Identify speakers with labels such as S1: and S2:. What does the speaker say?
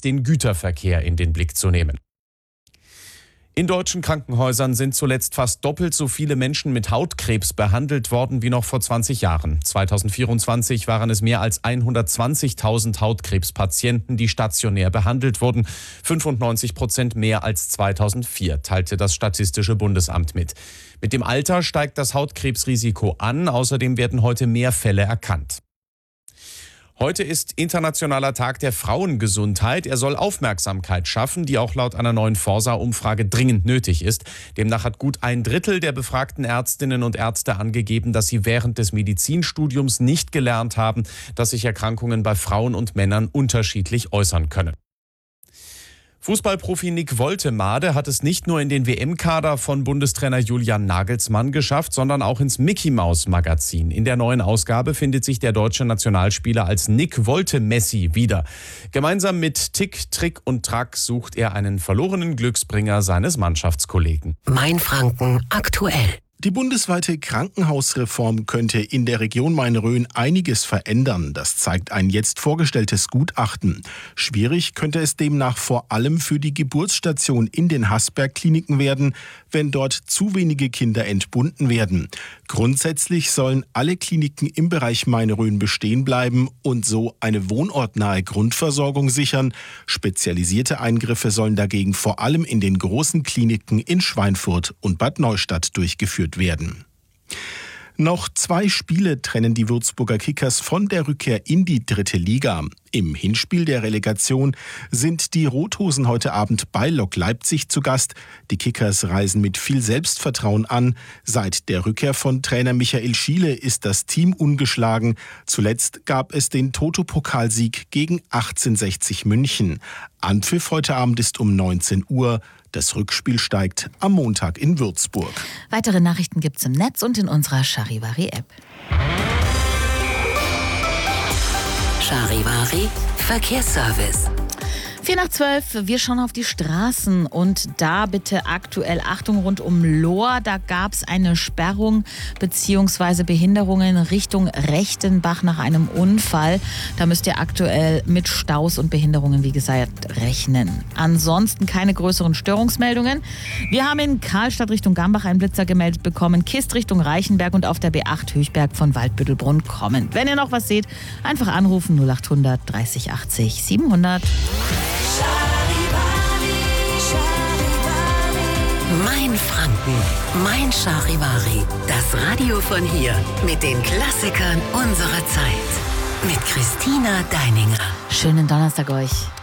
S1: den Güterverkehr in den Blick zu nehmen. In deutschen Krankenhäusern sind zuletzt fast doppelt so viele Menschen mit Hautkrebs behandelt worden wie noch vor 20 Jahren. 2024 waren es mehr als 120.000 Hautkrebspatienten, die stationär behandelt wurden. 95% mehr als 2004, teilte das Statistische Bundesamt mit. Mit dem Alter steigt das Hautkrebsrisiko an. Außerdem werden heute mehr Fälle erkannt. Heute ist Internationaler Tag der Frauengesundheit. Er soll Aufmerksamkeit schaffen, die auch laut einer neuen Forsa-Umfrage dringend nötig ist. Demnach hat gut 1/3 der befragten Ärztinnen und Ärzte angegeben, dass sie während des Medizinstudiums nicht gelernt haben, dass sich Erkrankungen bei Frauen und Männern unterschiedlich äußern können. Fußballprofi Nick Woltemade hat es nicht nur in den WM-Kader von Bundestrainer Julian Nagelsmann geschafft, sondern auch ins Mickey-Maus-Magazin. In der neuen Ausgabe findet sich der deutsche Nationalspieler als Nick Wolte-Messi wieder. Gemeinsam mit Tick, Trick und Track sucht er einen verlorenen Glücksbringer seines Mannschaftskollegen.
S2: Mainfranken aktuell.
S3: Die bundesweite Krankenhausreform könnte in der Region Main-Rhön einiges verändern. Das zeigt ein jetzt vorgestelltes Gutachten. Schwierig könnte es demnach vor allem für die Geburtsstation in den Haßberg-Kliniken werden, wenn dort zu wenige Kinder entbunden werden. Grundsätzlich sollen alle Kliniken im Bereich Main-Rhön bestehen bleiben und so eine wohnortnahe Grundversorgung sichern. Spezialisierte Eingriffe sollen dagegen vor allem in den großen Kliniken in Schweinfurt und Bad Neustadt durchgeführt werden. Noch 2 Spiele trennen die Würzburger Kickers von der Rückkehr in die 3. Liga. Im Hinspiel der Relegation sind die Rothosen heute Abend bei Lok Leipzig zu Gast. Die Kickers reisen mit viel Selbstvertrauen an. Seit der Rückkehr von Trainer Michael Schiele ist das Team ungeschlagen. Zuletzt gab es den Toto-Pokalsieg gegen 1860 München. Anpfiff heute Abend ist um 19 Uhr. Das Rückspiel steigt am Montag in Würzburg.
S4: Weitere Nachrichten gibt's im Netz und in unserer Charivari-App.
S2: Charivari Verkehrsservice.
S4: 11:55, wir schauen auf die Straßen und da bitte aktuell Achtung rund um Lohr. Da gab es eine Sperrung bzw. Behinderungen Richtung Rechtenbach nach einem Unfall. Da müsst ihr aktuell mit Staus und Behinderungen, wie gesagt, rechnen. Ansonsten keine größeren Störungsmeldungen. Wir haben in Karlstadt Richtung Gambach einen Blitzer gemeldet bekommen, Kist Richtung Reichenberg und auf der B8 Höchberg von Waldbüttelbrunn kommend. Wenn ihr noch was seht, einfach anrufen 0800 30 80 700.
S2: Mainfranken, mein Charivari. Das Radio von hier mit den Klassikern unserer Zeit. Mit Christina Deininger.
S4: Schönen Donnerstag euch.